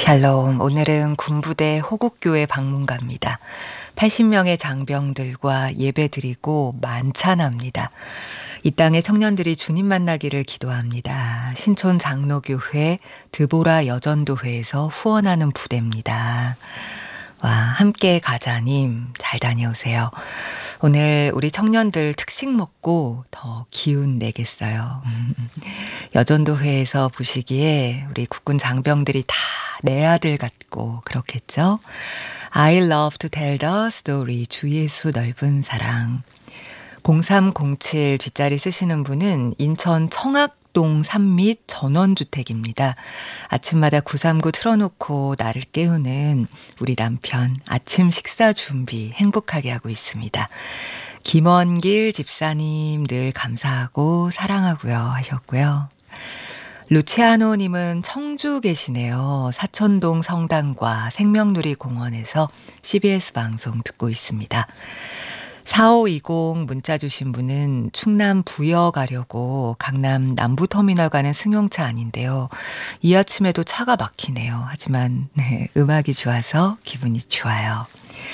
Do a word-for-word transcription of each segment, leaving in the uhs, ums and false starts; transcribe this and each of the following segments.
샬롬, 오늘은 군부대 호국교회 방문갑니다. 팔십 명의 장병들과 예배드리고 만찬합니다. 이 땅의 청년들이 주님 만나기를 기도합니다. 신촌 장로교회 드보라 여전도회에서 후원하는 부대입니다. 와, 함께 가자님 잘 다녀오세요. 오늘 우리 청년들 특식 먹고 더 기운 내겠어요. 여전도회에서 보시기에 우리 국군 장병들이 다 내 아들 같고 그렇겠죠. I love to tell the story. 주 예수 넓은 사랑. 공삼공칠 뒷자리 쓰시는 분은 인천 청학동 삼밑 전원주택입니다. 아침마다 구삼구 틀어놓고 나를 깨우는 우리 남편 아침 식사 준비 행복하게 하고 있습니다. 김원길 집사님 늘 감사하고 사랑하고요 하셨고요. 루치아노님은 청주 계시네요. 사천동 성당과 생명누리 공원에서 씨비에스 방송 듣고 있습니다. 사오이공 문자 주신 분은 충남 부여 가려고 강남 남부터미널 가는 승용차 아닌데요. 이 아침에도 차가 막히네요. 하지만 네, 음악이 좋아서 기분이 좋아요.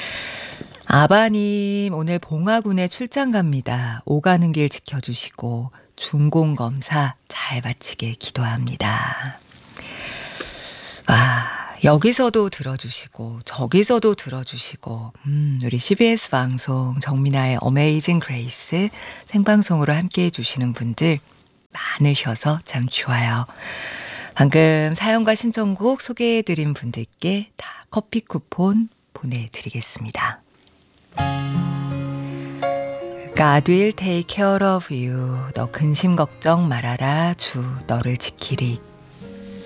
아바님 오늘 봉화군에 출장 갑니다. 오가는 길 지켜주시고 중공검사 잘 마치게 기도합니다. 와, 여기서도 들어주시고 저기서도 들어주시고 음, 우리 씨비에스 방송 정민아의 어메이징 그레이스 생방송으로 함께해 주시는 분들 많으셔서 참 좋아요. 방금 사연과 신청곡 소개해드린 분들께 다 커피 쿠폰 보내드리겠습니다. God will take care of you. 너 근심 걱정 말아라. 주 너를 지키리.